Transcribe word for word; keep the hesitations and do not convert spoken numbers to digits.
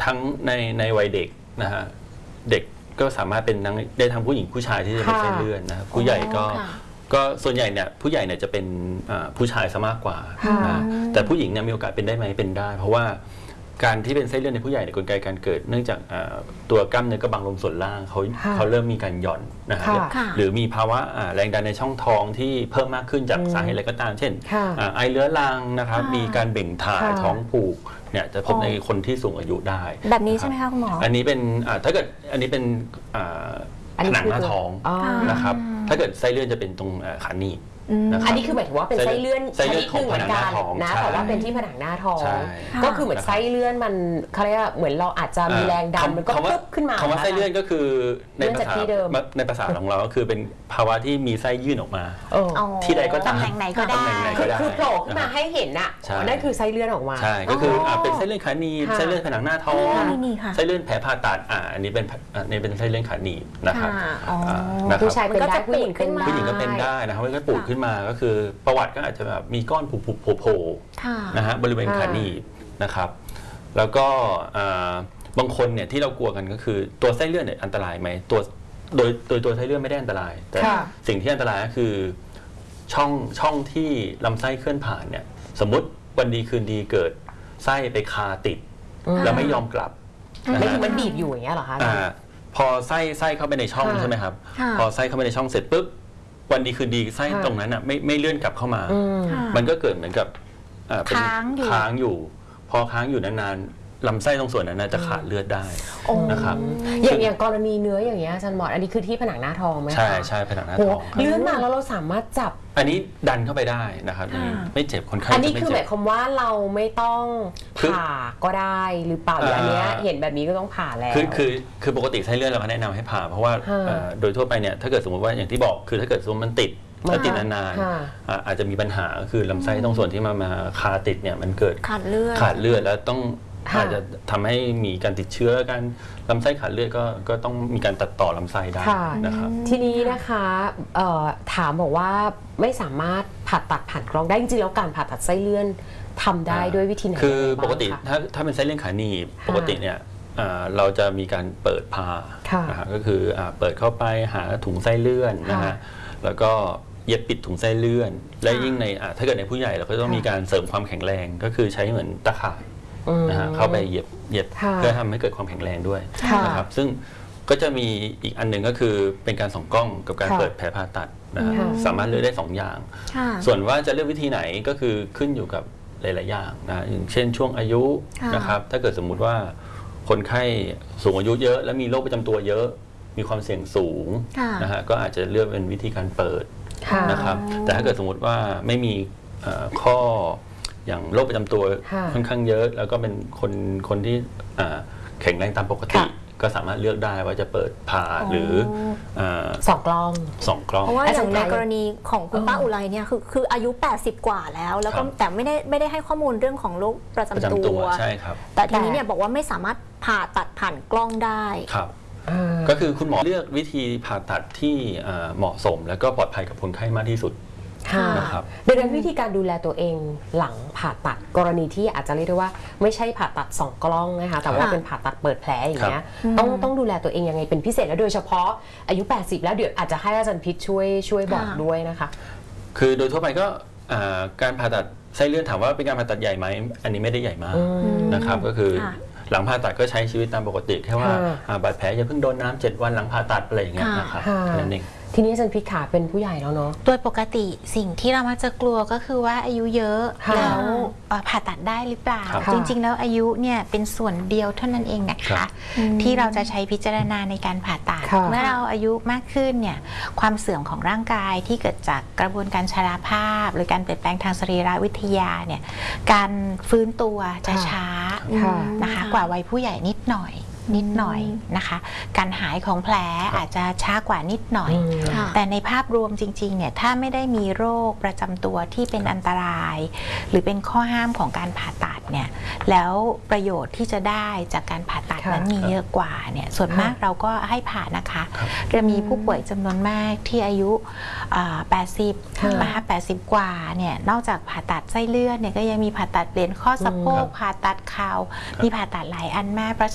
ทั้งในในวัยเด็กนะฮะเด็กก็สามารถเป็นทั้งได้ทั้งผู้หญิงผู้ชายที่จะเป็นเส้นเลือดนะครับผู้ใหญ่ก็ก็ส่วนใหญ่เนี่ยผู้ใหญ่เนี่ยจะเป็นผู้ชายซะมากกว่านะแต่ผู้หญิงเนี่ยมีโอกาสเป็นได้ไหมเป็นได้เพราะว่าการที่เป็นเส้นเลือดในผู้ใหญ่ในกลไกการเกิดเนื่องจากตัวกล้ามเนื้อกระบังลมส่วนล่างเขาเขาเริ่มมีการหย่อนนะฮะหรือมีภาวะแรงดันในช่องท้องที่เพิ่มมากขึ้นจากสาเหตุอะไรก็ตามเช่นไอเรื้อรังนะครับมีการเบ่งถ่ายท้องผูกเนี่ยจะพบในคนที่สูงอายุได้แบบนี้ใช่ไหมคะคุณหมออันนี้เป็นถ้าเกิดอันนี้เป็นผนังหน้าท้องนะครับถ้าเกิดไส้เลื่อนจะเป็นตรงขาหนีบอันนี้คือหมายถึงว่าเป็นไส้เลื่อนชนิดหนึ่งเหมือนกันนะแต่ว่าเป็นที่ผนังหน้าท้องก็คือเหมือนไส้เลื่อนมันเขาเรียกว่าเหมือนเราอาจจะมีแรงดันมันก็ปุ๊บขึ้นมาคำว่าไส้เลื่อนก็คือในภาษาในภาษาของเราก็คือเป็นภาวะที่มีไส้ยื่นออกมาที่ใดก็ตามตำแหน่งไหนก็ได้คือโผล่ขึ้นมาให้เห็นน่ะนั่นคือไส้เลื่อนออกมาใช่ก็คือเป็นไส้เลื่อนขาหนีบไส้เลื่อนผนังหน้าท้องไส้เลื่อนแผลผ่าตัดอ่าอันนี้เป็นอันนี้เป็นไส้เลื่อนขาหนีบนะครับผู้ชายเป็นได้ผู้หญิงเป็นผู้หญิงก็เป็นได้นะครับมันก็ปูดขึ้นมาก็คือประวัติก็อาจจะแบบมีก้อนผุๆโผล่ๆนะฮะบริเวณขาหนีบนะครับแล้วก็บางคนเนี่ยที่เรากลัวกันก็คือตัวไส้เลื่อนเนี่ยอันตรายไหมตัวโดยโดยตัวไส้เลื่อนไม่ได้อันตรายแต่สิ่งที่อันตรายก็คือช่องช่องที่ลำไส้เคลื่อนผ่านเนี่ยสมมติวันดีคืนดีเกิดไส้ไปคาติดแล้วไม่ยอมกลับไม่คือมันบีบอยู่อย่างเงี้ยเหรอคะพอไส้ไส้เข้าไปในช่องใช่ไหมครับพอไส้เข้าไปในช่องเสร็จปุ๊บวันดีคืนดีไส้ตรงนั้นอ่ะไม่ไม่เลื่อนกลับเข้ามามันก็เกิดเหมือนกับค้างอยู่ค้างอยู่พอค้างอยู่นานๆลำไส้ตรงส่วนนั้นจะขาดเลือดได้นะครับอย่างอย่างกรณีเนื้ออย่างเงี้ยอาจารย์หมออันนี้คือที่ผนังหน้าท้องไหมคะใช่ใช่ผนังหน้าท้องเลื่อนมาแล้วเราสามารถจับอันนี้ดันเข้าไปได้นะครับไม่เจ็บคนไข้อันนี้คือหมายความว่าเราไม่ต้องผ่าก็ได้หรือเปล่าหรืออันนี้เห็นแบบนี้ก็ต้องผ่าแล้วคือคือคือปกติไส้เลื่อนเราแนะนำให้ผ่าเพราะว่าโดยทั่วไปเนี่ยถ้าเกิดสมมติว่าอย่างที่บอกคือถ้าเกิดสมมติมันติดถ้าติดนานๆอาจจะมีปัญหาคือลำไส้ตรงส่วนที่มามาคาติดเนี่ยมันเกิดขาดเลือดขาดเลือดแล้วต้องอาจจะทำให้มีการติดเชื้อกันลำไส้ขาดเลือดก็ก็ต้องมีการตัดต่อลำไส้ได้นะครับทีนี้นะคะถามบอกว่าไม่สามารถผ่าตัดผ่านกล้องได้จริงๆแล้วการผ่าตัดไส้เลื่อนทำได้ด้วยวิธีไหนคือปกติถ้าถ้าเป็นไส้เลื่อนขาหนีบปกติเนี่ยเราจะมีการเปิดผ่านะฮะก็คือเปิดเข้าไปหาถุงไส้เลื่อนนะฮะแล้วก็เย็บปิดถุงไส้เลื่อนและยิ่งในถ้าเกิดในผู้ใหญ่เราก็ต้องมีการเสริมความแข็งแรงก็คือใช้เหมือนตะข่ายนะฮะเข้าไปเย็บเย็บเพื่อทำให้เกิดความแข็งแรงด้วยนะครับซึ่งก็จะมีอีกอันหนึ่งก็คือเป็นการส่องกล้องกับการเปิดแผลผ่าตัดนะฮะสามารถเลือกได้สองอย่างส่วนว่าจะเลือกวิธีไหนก็คือขึ้นอยู่กับหลายๆอย่างนะอย่างเช่นช่วงอายุนะครับถ้าเกิดสมมุติว่าคนไข้สูงอายุเยอะและมีโรคประจำตัวเยอะมีความเสี่ยงสูงนะฮะก็อาจจะเลือกเป็นวิธีการเปิดนะครับแต่ถ้าเกิดสมมติว่าไม่มีข้ออย่างโรคประจำตัวค่อนข้างเยอะแล้วก็เป็นคนคนที่แข็งแรงตามปกติก็สามารถเลือกได้ว่าจะเปิดผ่าหรือสองกล้องสองกล้องเพราะว่าอย่างในกรณีของคุณป้าอุไรเนี่ยคือคืออายุแปดสิบกว่าแล้วแล้วก็แต่ไม่ได้ไม่ได้ให้ข้อมูลเรื่องของโรคประจำตัวใช่ครับแต่ทีนี้เนี่ยบอกว่าไม่สามารถผ่าตัดผ่านกล้องได้ครับก็คือคุณหมอเลือกวิธีผ่าตัดที่เหมาะสมและก็ปลอดภัยกับคนไข้มากที่สุดนะครับดังนั้นวิธีการดูแลตัวเองหลังผ่าตัดกรณีที่อาจจะเรียกได้ว่าไม่ใช่ผ่าตัดสองกล้องนะคะแต่ว่าเป็นผ่าตัดเปิดแผลอย่างเงี้ยต้องต้องดูแลตัวเองยังไงเป็นพิเศษและโดยเฉพาะอายุแปดสิบแล้วเดี๋ยวอาจจะให้อาจารย์พิษช่วยช่วยบอกด้วยนะคะคือโดยทั่วไปก็การผ่าตัดไส้เลื่อนถามว่าเป็นการผ่าตัดใหญ่ไหมอันนี้ไม่ได้ใหญ่มากนะครับก็คือหลังผ่าตัดก็ใช้ชีวิตตามปกติแค่ว่าบาดแผลอย่าเพิ่งโดนน้ำเจ็ดวันหลังผ่าตัดอะไรอย่างเงี้ยนะครับนั่นเองทีนี้อาจารย์พิษขาเป็นผู้ใหญ่แล้วเนาะโดยปกติสิ่งที่เรามักจะกลัวก็คือว่าอายุเยอะแล้วผ่าตัดได้หรือเปล่าจริงๆแล้วอายุเนี่ยเป็นส่วนเดียวเท่านั้นเองนะคะที่เราจะใช้พิจารณาในการผ่าตัดเมื่อเราอายุมากขึ้นเนี่ยความเสื่อมของร่างกายที่เกิดจากกระบวนการชราภาพหรือการเปลี่ยนแปลงทางสรีรวิทยาเนี่ยการฟื้นตัวจะช้านะคะกว่าวัยผู้ใหญ่นิดหน่อยนิดหน่อยนะคะการหายของแผลอาจจะช้ากว่านิดหน่อยแต่ในภาพรวมจริงๆเนี่ยถ้าไม่ได้มีโรคประจำตัวที่เป็นอันตรายหรือเป็นข้อห้ามของการผ่าตัดเนี่ยแล้วประโยชน์ที่จะได้จากการผ่าตัดนั้นมีเยอะกว่าเนี่ยส่วนมากเราก็ให้ผ่านะคะจะมีผู้ป่วยจำนวนมากที่อายุแปดสิบนะคะแปดสิบกว่าเนี่ยนอกจากผ่าตัดไส้เลื่อนเนี่ยก็ยังมีผ่าตัดเปลี่ยนข้อสะโพกผ่าตัดเข่ามีผ่าตัดหลายอันมากเพราะ